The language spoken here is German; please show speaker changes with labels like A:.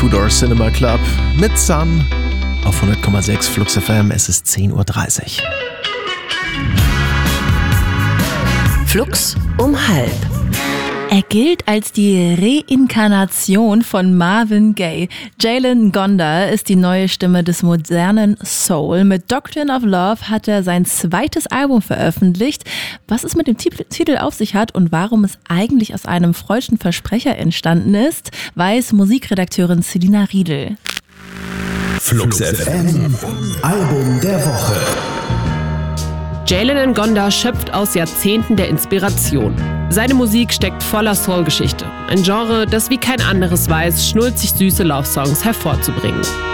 A: Two Door Cinema Club mit Sun auf 100,6 Flux FM. Es ist 10.30 Uhr.
B: Flux um halb.
C: Er gilt als die Reinkarnation von Marvin Gaye. Jalen Ngonda ist die neue Stimme des modernen Soul. Mit Doctrine of Love hat er sein zweites Album veröffentlicht. Was es mit dem Titel auf sich hat und warum es eigentlich aus einem freudschen Versprecher entstanden ist, weiß Musikredakteurin Selina Riedel.
D: Flux FM, Album der Woche.
E: Jalen Ngonda schöpft aus Jahrzehnten der Inspiration. Seine Musik steckt voller Soul-Geschichte. Ein Genre, das wie kein anderes weiß, schnulzig süße Love-Songs hervorzubringen.